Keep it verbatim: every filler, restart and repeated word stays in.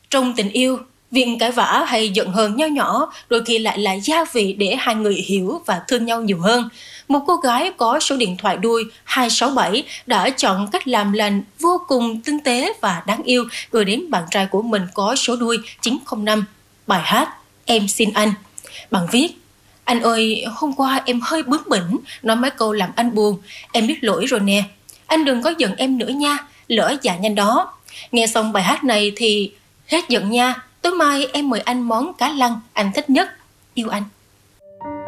Trong tình yêu, việc cãi vã hay giận hờn nho nhỏ đôi khi lại là gia vị để hai người hiểu và thương nhau nhiều hơn. Một cô gái có số điện thoại đuôi hai sáu bảy đã chọn cách làm lành vô cùng tinh tế và đáng yêu gửi đến bạn trai của mình có số đuôi chín không năm. Bài hát Em Xin Anh. Bạn viết: anh ơi, hôm qua em hơi bướng bỉnh, nói mấy câu làm anh buồn. Em biết lỗi rồi nè. Anh đừng có giận em nữa nha, lỡ dạ nhanh đó. Nghe xong bài hát này thì hết giận nha. Tối mai em mời anh món cá lăng anh thích nhất. Yêu anh.